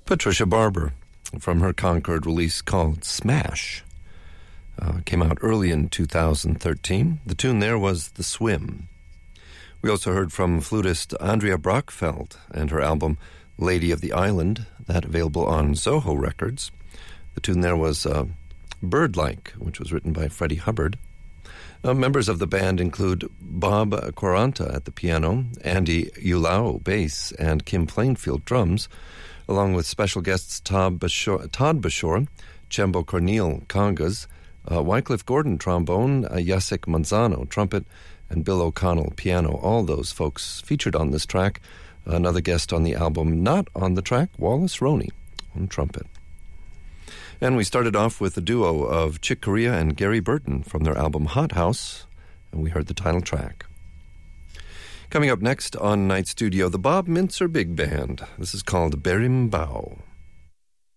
Patricia Barber from her Concord release called Smash. Came out early in 2013. The tune there was The Swim. We also heard from flutist Andrea Brockfeld and her album Lady of the Island, that available on Zoho Records. The tune there was Bird-Like, which was written by Freddie Hubbard. Members of the band include Bob Quaranta at the piano, Andy Ulao bass, and Kim Plainfield drums, along with special guests Todd Bashore, Chembo Cornel congas, Wycliffe Gordon trombone, Jacek Manzano trumpet, and Bill O'Connell piano. All those folks featured on this track. Another guest on the album not on the track, Wallace Roney on trumpet. And we started off with a duo of Chick Corea and Gary Burton from their album Hot House, and we heard the title track. Coming up next on Night Studio, the Bob Mintzer Big Band. This is called Berimbau.